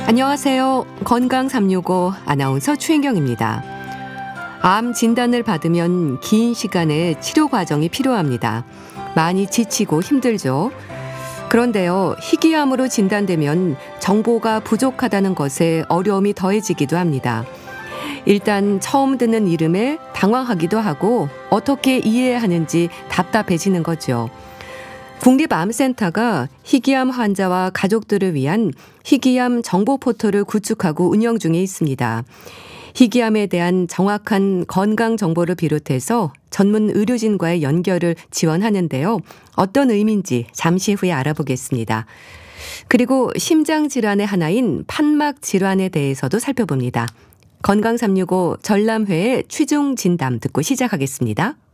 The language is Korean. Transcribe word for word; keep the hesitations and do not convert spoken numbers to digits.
안녕하세요. 건강 삼육오 아나운서 최인경입니다. 암 진단을 받으면 긴 시간의 치료 과정이 필요합니다. 많이 지치고 힘들죠. 그런데요, 희귀암으로 진단되면 정보가 부족하다는 것에 어려움이 더해지기도 합니다. 일단 처음 듣는 이름에 당황하기도 하고 어떻게 이해해야 하는지 답답해지는 거죠. 국립암센터가 희귀암 환자와 가족들을 위한 희귀암 정보 포털을 구축하고 운영 중에 있습니다. 희귀암에 대한 정확한 건강 정보를 비롯해서 전문 의료진과의 연결을 지원하는데요. 어떤 의미인지 잠시 후에 알아보겠습니다. 그리고 심장 질환의 하나인 판막 질환에 대해서도 살펴봅니다. 건강 삼육오 전람회의 취중 진담 듣고 시작하겠습니다.